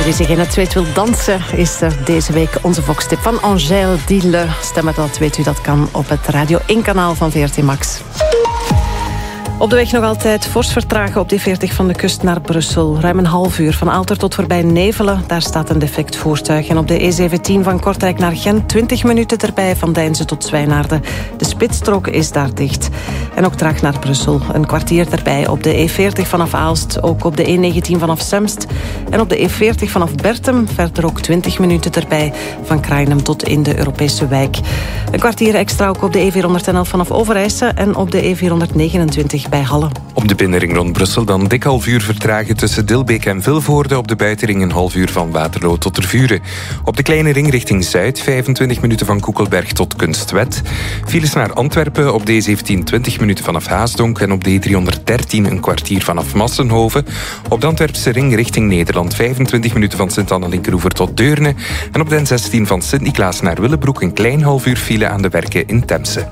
wie zich in het zweet wil dansen, is er deze week onze Vox-tip van Angèle Diele. Stemmen dat, weet u, dat kan op het Radio 1-kanaal van VRT Max. Op de weg nog altijd fors vertragen op de 40 van de kust naar Brussel. Ruim een half uur van Aalter tot voorbij Nevelen. Daar staat een defect voertuig. En op de E17 van Kortrijk naar Gent 20 minuten erbij van Deinze tot Zwijnaarden. De spitsstrook is daar dicht. En ook traag naar Brussel. Een kwartier erbij op de E40 vanaf Aalst. Ook op de E19 vanaf Semst. En op de E40 vanaf Bertem. Verder ook 20 minuten erbij van Krainem tot in de Europese wijk. Een kwartier extra ook op de E411 vanaf Overijse. En op de E429 bij Halle. Op de binnenring rond Brussel dan dik half uur vertragen tussen Dilbeek en Vilvoorde. Op de buitenring een half uur van Waterloo tot Tervuren. Op de kleine ring richting Zuid 25 minuten van Koekelberg tot Kunstwet. Files naar Antwerpen op de E17 20 minuten vanaf Haasdonk. En op de E313 een kwartier vanaf Massenhoven. Op de Antwerpse ring richting Nederland 25 minuten van Sint-Anne-Linkeroever tot Deurne. En op de N16 van Sint-Niklaas naar Willebroek een klein half uur file aan de werken in Temse.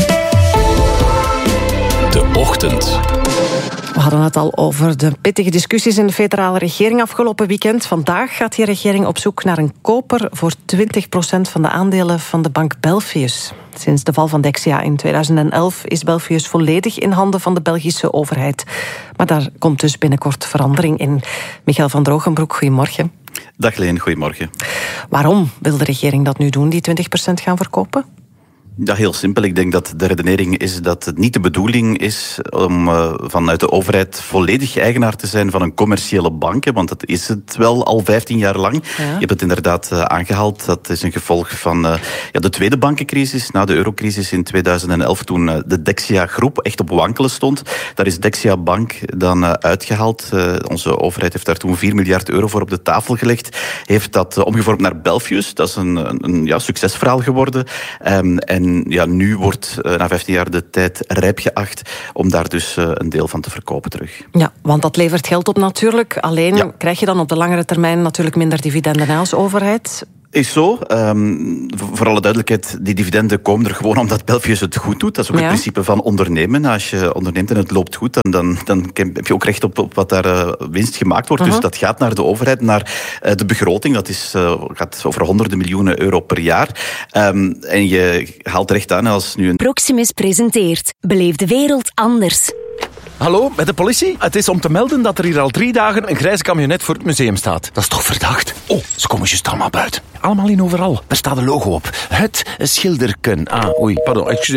De ochtend. We hadden het al over de pittige discussies in de federale regering afgelopen weekend. Vandaag gaat die regering op zoek naar een koper voor 20% van de aandelen van de bank Belfius. Sinds de val van Dexia in 2011 is Belfius volledig in handen van de Belgische overheid. Maar daar komt dus binnenkort verandering in. Michael van Drogenbroek, goedemorgen. Dag Leen, goedemorgen. Waarom wil de regering dat nu doen, die 20% gaan verkopen? Ja, heel simpel. Ik denk dat de redenering is dat het niet de bedoeling is om vanuit de overheid volledig eigenaar te zijn van een commerciële bank. Want dat is het wel al 15 jaar lang. Ja. Je hebt het inderdaad aangehaald. Dat is een gevolg van de tweede bankencrisis, na de eurocrisis in 2011, toen de Dexia-groep echt op wankelen stond. Daar is Dexia Bank dan uitgehaald. Onze overheid heeft daar toen 4 miljard euro voor op de tafel gelegd. Heeft dat omgevormd naar Belfius. Dat is een succesverhaal geworden. En nu wordt na 15 jaar de tijd rijp geacht om daar dus een deel van te verkopen terug. Ja, want dat levert geld op natuurlijk. Alleen krijg je dan op de langere termijn natuurlijk minder dividenden als overheid. Is zo. Voor alle duidelijkheid, die dividenden komen er gewoon omdat Belfius het goed doet. Dat is ook het principe van ondernemen. Als je onderneemt en het loopt goed, dan heb je ook recht op wat daar winst gemaakt wordt. Dus dat gaat naar de overheid, naar de begroting. Dat gaat over honderden miljoenen euro per jaar. En je haalt recht aan als nu Proximus presenteert Beleef de wereld anders. Hallo, met de politie? Het is om te melden dat er hier al 3 dagen een grijze camionet voor het museum staat. Dat is toch verdacht? Oh, ze komen juist allemaal buiten. Allemaal in overal. Daar staat een logo op. Het schilderken. Pardon, excuseer.